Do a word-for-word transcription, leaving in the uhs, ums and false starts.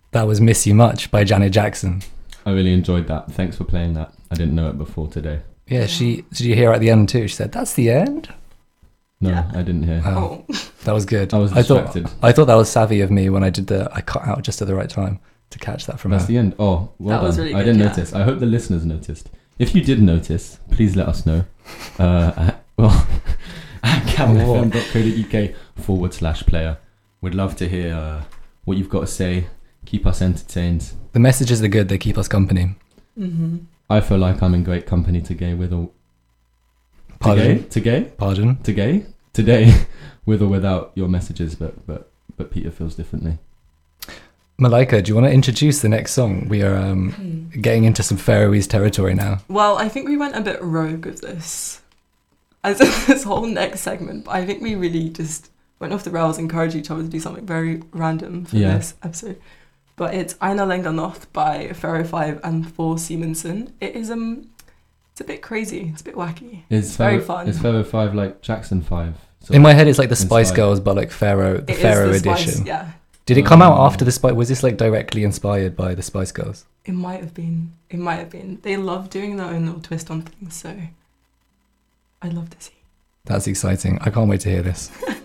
That was Miss You Much by Janet Jackson. I really enjoyed that. Thanks for playing that. I didn't know it before today. Yeah, she did you hear her at the end too? She said, "That's the end." No, Yeah. I didn't hear. Oh, that was good. I was I thought distracted. I thought that was savvy of me when I did the. I cut out just at the right time to catch that from That's her. the end. Oh, well That done. was really I good, didn't yeah. notice. I hope the listeners noticed. If you did notice, please let us know. Uh, at- well, at camelfm.co.uk forward slash player. We'd love to hear uh, what you've got to say. Keep us entertained. The messages are good. They keep us company. Mm-hmm. I feel like I'm in great company today with or Pardon? today, Pardon? today, today, with or without your messages, but but but Peter feels differently. Malika, do you want to introduce the next song? We are um, Hmm. getting into some Faroese territory now. Well, I think we went a bit rogue with this, as in this whole next segment. But I think we really just went off the rails, encouraged each other to do something very random for Yeah. this episode. But it's Aina Lenga Noth by Pharaoh five and Thor Simonson. It is um, it's a bit crazy. It's a bit wacky. Is It's very Feather- fun. Is Feather Five like Jackson Five? So In my head, it's like the Spice Inspired. Girls, but like Pharaoh, the It is Pharaoh the Spice- edition. Yeah, Did it come out Um, after the Spice? Was this like directly inspired by the Spice Girls? it might have been. It might have been. They love doing their own little twist on things, so I'd love to see. That's exciting. I can't wait to hear this.